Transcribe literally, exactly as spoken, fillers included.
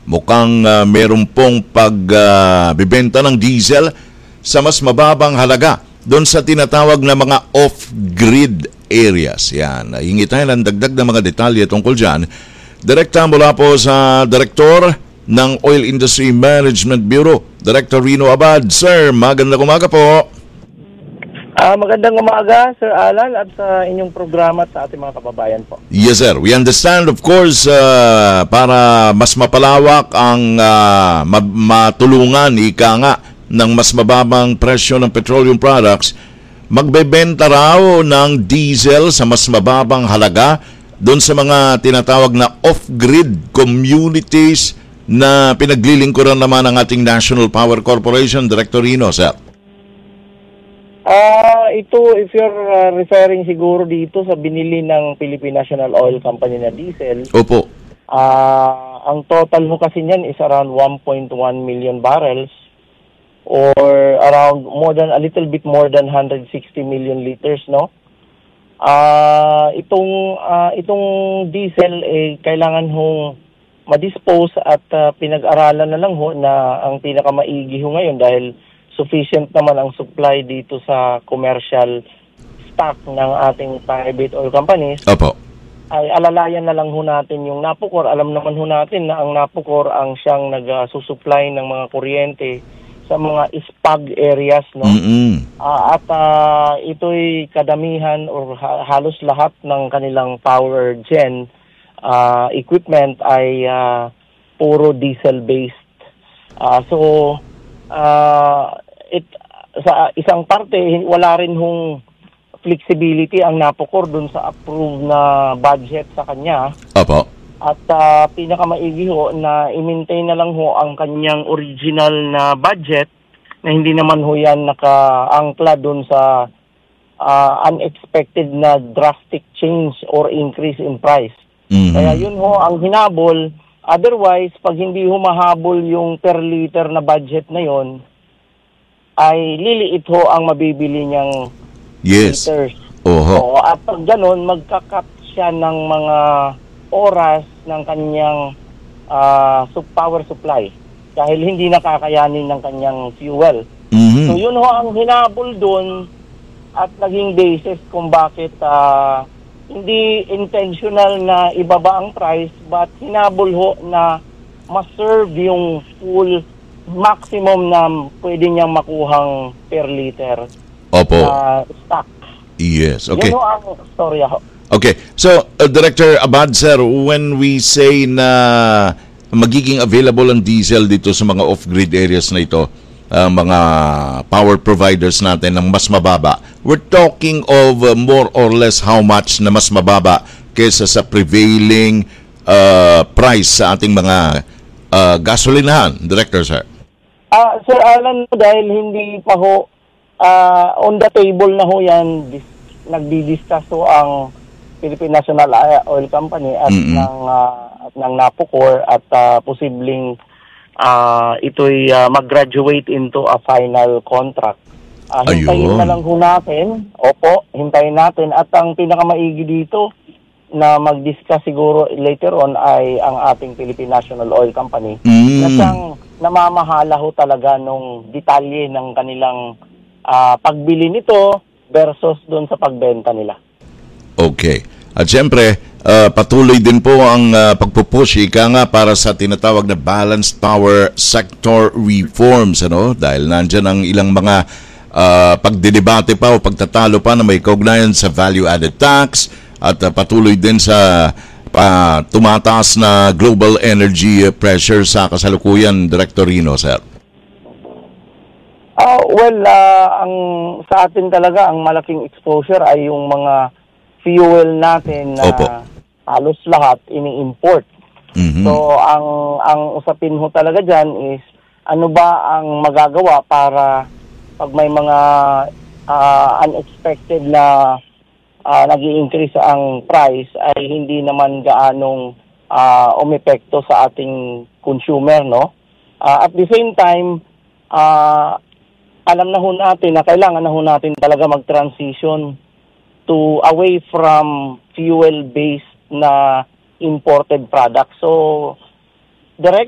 mukhang uh, meron pong pagbibenta uh, ng diesel sa mas mababang halaga doon sa tinatawag na mga off-grid areas. Yan. Hingi tayo ng dagdag na mga detalye tungkol dyan. Direkta mula po sa Direktor ng Oil Industry Management Bureau, Director Rino Abad. Sir, magandang umaga po. Uh, magandang umaga, Sir Alan, at sa inyong programa at sa ating mga kababayan po. Yes, sir. We understand, of course, uh, para mas mapalawak ang uh, matulungan, ika nga, ng mas mababang presyo ng petroleum products, magbebenta raw ng diesel sa mas mababang halaga doon sa mga tinatawag na off-grid communities na pinaglilingkuran naman ng ating National Power Corporation. Director Rino, sir. Ah, uh, ito, if you're uh, referring siguro dito sa binili ng Philippine National Oil Company na diesel. Opo. Ah, uh, ang total mo kasi niyan is around one point one million barrels or around more than a little bit more than one hundred sixty million liters, no? Ah, uh, itong uh, itong diesel eh kailangan hong ma-dispose at uh, pinag-aralan na lang ho na ang pinakamaigi ho ngayon dahil sufficient naman ang supply dito sa commercial stock ng ating private oil companies. Opo. Ay alalayan na lang ho natin yung Napocor. Alam naman ho natin na ang Napocor ang siyang nag-susupply ng mga kuryente sa mga ispag areas, no? Mm-hmm. Uh, at uh, ito'y kadamihan or ha- halos lahat ng kanilang power gen uh, equipment ay uh, puro diesel-based. Uh, so, uh, it, sa isang parte, wala rin hong flexibility ang Napocor dun sa approved na budget sa kanya. Opo. At uh, pinakamaigi ho na i-maintain na lang ho ang kanyang original na budget na hindi naman ho yan naka-angkla dun sa uh, unexpected na drastic change or increase in price. Mm-hmm. Kaya yun ho ang hinabol. Otherwise, pag hindi humahabol yung per liter na budget na yon, ay liliit ho ang mabibili niyang yes. liters. Oho. So, at pag ganun, magkakat siya ng mga oras ng kanyang uh, power supply dahil hindi nakakayanin ng kanyang fuel. Mm-hmm. So yun ho ang hinabol doon at naging basis kung bakit uh, hindi intentional na ibaba ang price but hinabol ho na ma-serve yung full maximum na pwede niyang makuhang per liter. Opo. Uh, stock. Yes, okay. Yun ho ang storya ho. Okay, so uh, Director Abad, sir, when we say na magiging available ang diesel dito sa mga off-grid areas na ito, uh, mga power providers natin ng mas mababa, we're talking of uh, more or less how much na mas mababa kaysa sa prevailing uh, price sa ating mga uh, gasolinahan, Director, sir? Uh, Sir Alan, dahil hindi pa ho uh, on the table na ho yan, dis- nagdi-discuss ho ang Philippine National Oil Company at mm-hmm. ng uh, at ng Napocor at uh, posibleng uh, ito'y uh, mag-graduate into a final contract. Uh, hintayin na lang ho natin. Opo, hintayin natin. At ang pinakamaigi dito na mag-discuss siguro later on ay ang ating Philippine National Oil Company mm. na siyang namamahala ho talaga nung detalye ng kanilang uh, pagbili nito versus doon sa pagbenta nila. Okay. At siyempre, uh, patuloy din po ang uh, pagpupush, ika nga, para sa tinatawag na balanced power sector reforms, ano? Dahil nandyan ang ilang mga uh, pagdidebate pa o pagtatalo pa na may kaugnayan sa value-added tax at uh, patuloy din sa uh, tumataas na global energy pressure sa kasalukuyan, Director Rino, sir. Uh, well, uh, ang sa atin talaga, ang malaking exposure ay yung mga fuel natin na Opo. halos lahat ini-import. Mm-hmm. So, ang ang usapin ho talaga dyan is, ano ba ang magagawa para pag may mga uh, unexpected na uh, nag-i-increase ang price ay hindi naman gaanong uh, umepekto sa ating consumer, no? Uh, at the same time, uh, alam na ho natin na kailangan na ho natin talaga mag-transition to away from fuel-based na imported products. So, direct